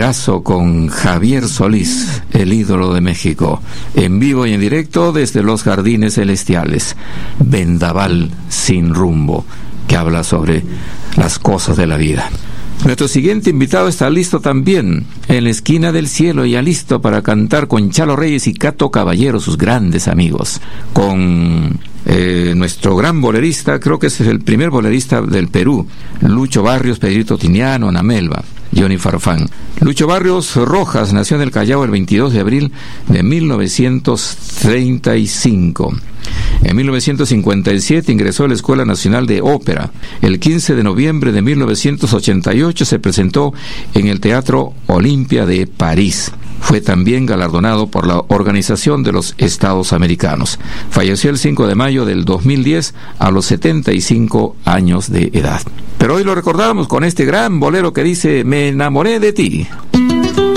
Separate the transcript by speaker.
Speaker 1: bolerazo con Javier Solís, el ídolo de México, en vivo y en directo desde los Jardines Celestiales. Vendaval sin rumbo, que habla sobre las cosas de la vida. Nuestro siguiente invitado está listo también, en la esquina del cielo, ya listo para cantar con Chalo Reyes y Cato Caballero, sus grandes amigos, con nuestro gran bolerista, creo que ese es el primer bolerista del Perú, Lucho Barrios, Pedrito Tiniano, Ana Melba, Johnny Farfán. Lucho Barrios Rojas nació en el Callao el 22 de abril de 1935. En 1957 ingresó a la Escuela Nacional de Ópera. El 15 de noviembre de 1988 se presentó en el Teatro Olimpia de París. Fue también galardonado por la Organización de los Estados Americanos. Falleció el 5 de mayo del 2010 a los 75 años de edad. Pero hoy lo recordamos con este gran bolero que dice: Me enamoré de ti.